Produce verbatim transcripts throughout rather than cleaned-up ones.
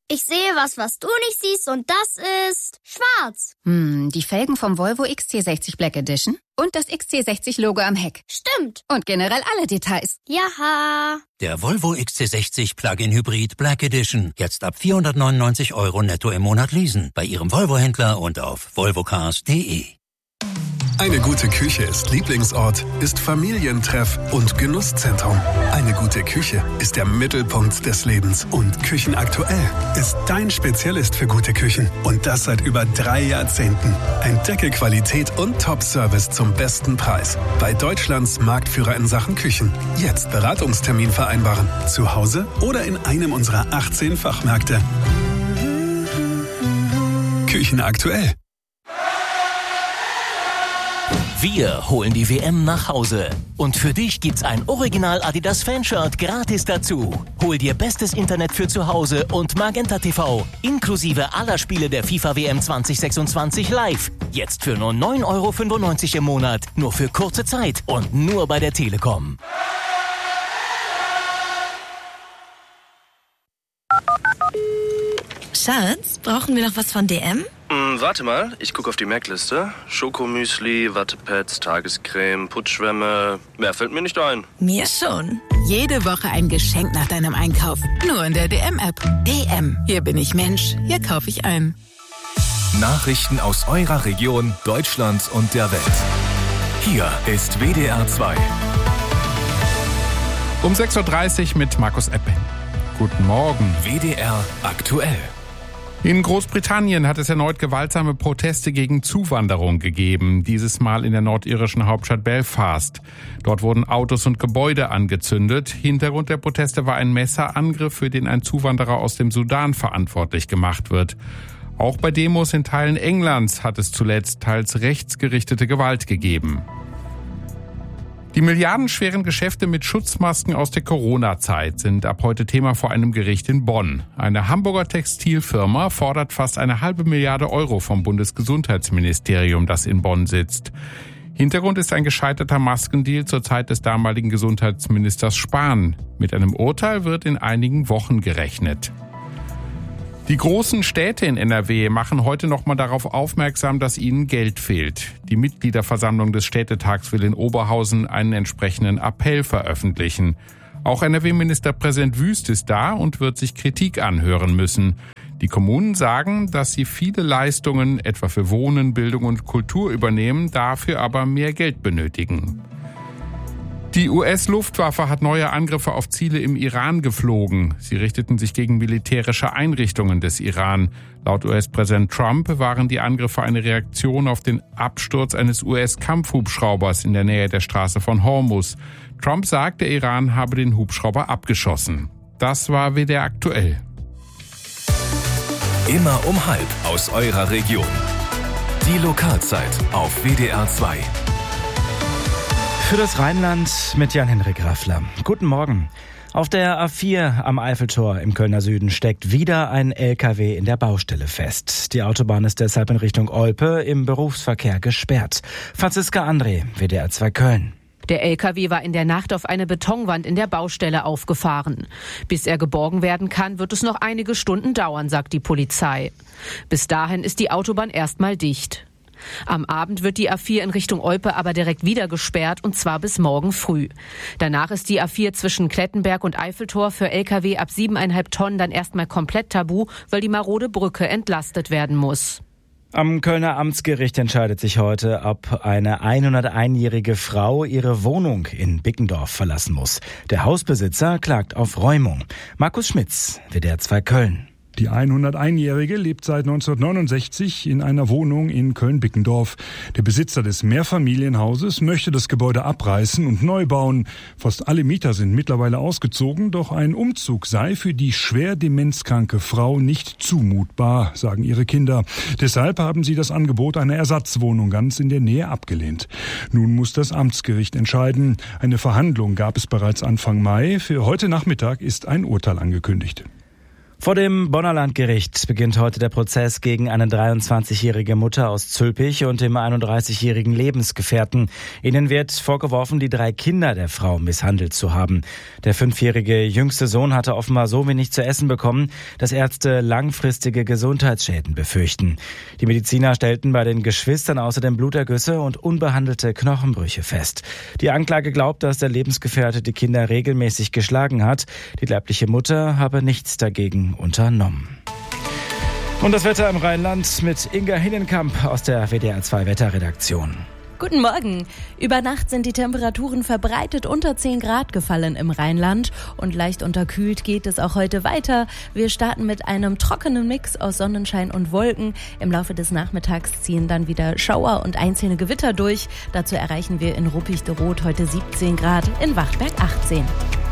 Ich sehe was, was du nicht siehst und das ist schwarz. Hm, die Felgen vom Volvo X C sechzig Black Edition und das X C sechzig Logo am Heck. Stimmt. Und generell alle Details. Jaha. Der Volvo X C sechzig Plug-in Hybrid Black Edition. Jetzt ab vierhundertneunundneunzig Euro netto im Monat leasen. Bei Ihrem Volvo-Händler und auf volvocars punkt de. Eine gute Küche ist Lieblingsort, ist Familientreff und Genusszentrum. Eine gute Küche ist der Mittelpunkt des Lebens. Und Küchenaktuell ist dein Spezialist für gute Küchen. Und das seit über drei Jahrzehnten. Entdecke Qualität und Top-Service zum besten Preis. Bei Deutschlands Marktführer in Sachen Küchen. Jetzt Beratungstermin vereinbaren. Zu Hause oder in einem unserer achtzehn Fachmärkte. Küchenaktuell. Wir holen die W M nach Hause. Und für dich gibt's ein Original Adidas Fanshirt gratis dazu. Hol dir bestes Internet für zu Hause und Magenta T V. Inklusive aller Spiele der FIFA W M zwanzig sechsundzwanzig live. Jetzt für nur neun Euro fünfundneunzig im Monat. Nur für kurze Zeit und nur bei der Telekom. Schatz, brauchen wir noch was von D M? Hm, warte mal, ich gucke auf die Merkliste. Schokomüsli, Wattepads, Tagescreme, Putzschwämme. Mehr fällt mir nicht ein. Mir schon. Jede Woche ein Geschenk nach deinem Einkauf. Nur in der D M-App. D M. Hier bin ich Mensch. Hier kaufe ich ein. Nachrichten aus eurer Region, Deutschland und der Welt. Hier ist W D R zwei. Um sechs Uhr dreißig mit Markus Epping. Guten Morgen. W D R aktuell. In Großbritannien hat es erneut gewaltsame Proteste gegen Zuwanderung gegeben, dieses Mal in der nordirischen Hauptstadt Belfast. Dort wurden Autos und Gebäude angezündet. Hintergrund der Proteste war ein Messerangriff, für den ein Zuwanderer aus dem Sudan verantwortlich gemacht wird. Auch bei Demos in Teilen Englands hat es zuletzt teils rechtsgerichtete Gewalt gegeben. Die milliardenschweren Geschäfte mit Schutzmasken aus der Corona-Zeit sind ab heute Thema vor einem Gericht in Bonn. Eine Hamburger Textilfirma fordert fast eine halbe Milliarde Euro vom Bundesgesundheitsministerium, das in Bonn sitzt. Hintergrund ist ein gescheiterter Maskendeal zur Zeit des damaligen Gesundheitsministers Spahn. Mit einem Urteil wird in einigen Wochen gerechnet. Die großen Städte in N R W machen heute nochmal darauf aufmerksam, dass ihnen Geld fehlt. Die Mitgliederversammlung des Städtetags will in Oberhausen einen entsprechenden Appell veröffentlichen. Auch N R W-Ministerpräsident Wüst ist da und wird sich Kritik anhören müssen. Die Kommunen sagen, dass sie viele Leistungen, etwa für Wohnen, Bildung und Kultur übernehmen, dafür aber mehr Geld benötigen. Die U S-Luftwaffe hat neue Angriffe auf Ziele im Iran geflogen. Sie richteten sich gegen militärische Einrichtungen des Iran. Laut U S-Präsident Trump waren die Angriffe eine Reaktion auf den Absturz eines U S-Kampfhubschraubers in der Nähe der Straße von Hormuz. Trump sagt, der Iran habe den Hubschrauber abgeschossen. Das war W D R aktuell. Immer um halb aus eurer Region. Die Lokalzeit auf W D R zwei. Für das Rheinland mit Jan-Henrik Raffler. Guten Morgen. Auf der A vier am Eiffeltor im Kölner Süden steckt wieder ein L K W in der Baustelle fest. Die Autobahn ist deshalb in Richtung Olpe im Berufsverkehr gesperrt. Franziska André, W D R zwei Köln. Der L K W war in der Nacht auf eine Betonwand in der Baustelle aufgefahren. Bis er geborgen werden kann, wird es noch einige Stunden dauern, sagt die Polizei. Bis dahin ist die Autobahn erstmal dicht. Am Abend wird die A vier in Richtung Olpe aber direkt wieder gesperrt, und zwar bis morgen früh. Danach ist die A vier zwischen Klettenberg und Eiffeltor für L K W ab siebeneinhalb Tonnen dann erstmal komplett tabu, weil die marode Brücke entlastet werden muss. Am Kölner Amtsgericht entscheidet sich heute, ob eine hunderteinjährige Frau ihre Wohnung in Bickendorf verlassen muss. Der Hausbesitzer klagt auf Räumung. Markus Schmitz, W D R zwei Köln. Die hunderteinjährige lebt seit neunzehnhundertneunundsechzig in einer Wohnung in Köln-Bickendorf. Der Besitzer des Mehrfamilienhauses möchte das Gebäude abreißen und neu bauen. Fast alle Mieter sind mittlerweile ausgezogen, doch ein Umzug sei für die schwer demenzkranke Frau nicht zumutbar, sagen ihre Kinder. Deshalb haben sie das Angebot einer Ersatzwohnung ganz in der Nähe abgelehnt. Nun muss das Amtsgericht entscheiden. Eine Verhandlung gab es bereits Anfang Mai. Für heute Nachmittag ist ein Urteil angekündigt. Vor dem Bonner Landgericht beginnt heute der Prozess gegen eine dreiundzwanzigjährige Mutter aus Zülpich und dem einunddreißigjährigen Lebensgefährten. Ihnen wird vorgeworfen, die drei Kinder der Frau misshandelt zu haben. Der fünfjährige jüngste Sohn hatte offenbar so wenig zu essen bekommen, dass Ärzte langfristige Gesundheitsschäden befürchten. Die Mediziner stellten bei den Geschwistern außerdem Blutergüsse und unbehandelte Knochenbrüche fest. Die Anklage glaubt, dass der Lebensgefährte die Kinder regelmäßig geschlagen hat. Die leibliche Mutter habe nichts dagegen unternommen. Und das Wetter im Rheinland mit Inga Hinnenkamp aus der W D R zwei Wetterredaktion. Guten Morgen. Über Nacht sind die Temperaturen verbreitet unter zehn Grad gefallen im Rheinland und leicht unterkühlt geht es auch heute weiter. Wir starten mit einem trockenen Mix aus Sonnenschein und Wolken. Im Laufe des Nachmittags ziehen dann wieder Schauer und einzelne Gewitter durch. Dazu erreichen wir in Ruppichteroth heute siebzehn Grad, in Wachtberg achtzehn.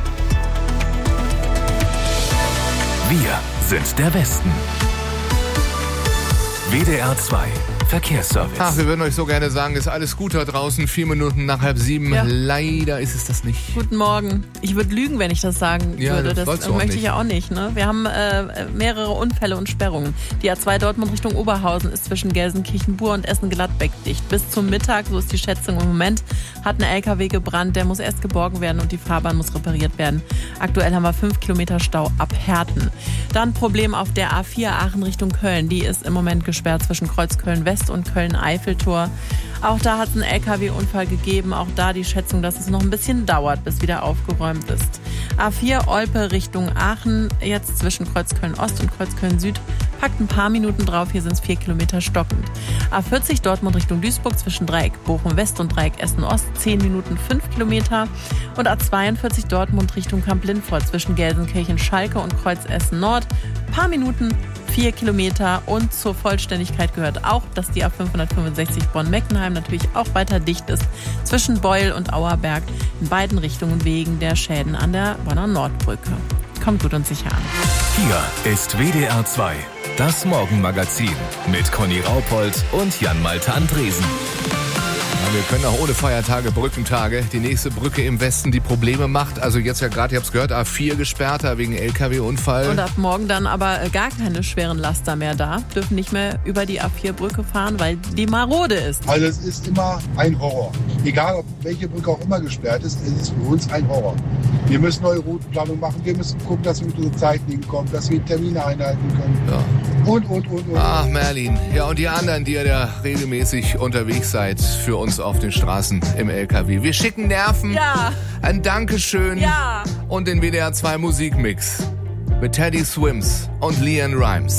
Wir sind der Westen. W D R zwei Verkehrsservice. Ach, wir würden euch so gerne sagen, ist alles gut da draußen. Vier Minuten nach halb sieben. Ja. Leider ist es das nicht. Guten Morgen. Ich würde lügen, wenn ich das sagen Ja, würde. das Das sollst du auch möchte nicht. ich ja auch nicht. Ne? Wir haben äh, mehrere Unfälle und Sperrungen. Die A zwei Dortmund Richtung Oberhausen ist zwischen Gelsenkirchen-Bur und Essen-Gladbeck dicht. Bis zum Mittag, so ist die Schätzung im Moment, hat ein L K W gebrannt. Der muss erst geborgen werden und die Fahrbahn muss repariert werden. Aktuell haben wir fünf Kilometer Stau ab Herten. Dann Problem auf der A vier Aachen Richtung Köln. Die ist im Moment gesperrt zwischen Kreuzköln-West und Köln-Eiffeltor. Auch da hat es einen L K W-Unfall gegeben. Auch da die Schätzung, dass es noch ein bisschen dauert, bis wieder aufgeräumt ist. A vier Olpe Richtung Aachen, jetzt zwischen Kreuzköln-Ost und Kreuzköln-Süd. Packt ein paar Minuten drauf, hier sind es vier Kilometer stockend. A vierzig Dortmund Richtung Duisburg zwischen Dreieck Bochum-West und Dreieck Essen-Ost, zehn Minuten fünf Kilometer. Und A zweiundvierzig Dortmund Richtung Kamp-Lindfort zwischen Gelsenkirchen-Schalke und Kreuz Essen-Nord. Paar Minuten, vier Kilometer. Und zur Vollständigkeit gehört auch, dass die A fünfhundertfünfundsechzig Bonn-Meckenheim natürlich auch weiter dicht ist zwischen Beul und Auerberg in beiden Richtungen wegen der Schäden an der Bonner Nordbrücke. Kommt gut und sicher an. Hier ist W D R zwei, das Morgenmagazin mit Conny Raupold und Jan-Malte Andresen. Ja, wir können auch ohne Feiertage, Brückentage. Die nächste Brücke im Westen, die Probleme macht. Also jetzt ja gerade, ihr habt es gehört, A vier gesperrter wegen L K W-Unfall. Und ab morgen dann aber gar keine schweren Laster mehr da. Dürfen nicht mehr über die A vier Brücke fahren, weil die marode ist. Also es ist immer ein Horror. Egal, ob welche Brücke auch immer gesperrt ist, es ist für uns ein Horror. Wir müssen neue Routenplanung machen. Wir müssen gucken, dass wir mit unseren Zeiten hinkommen, dass wir Termine einhalten können. Ja. Und, und, und, und. Ach, Merlin. Ja, und die anderen, die ihr da regelmäßig unterwegs seid für uns auf den Straßen im L K W. Wir schicken Nerven. Ja. Ein Dankeschön. Ja. Und den W D R zwei Musikmix mit Teddy Swims und Leanne Rimes.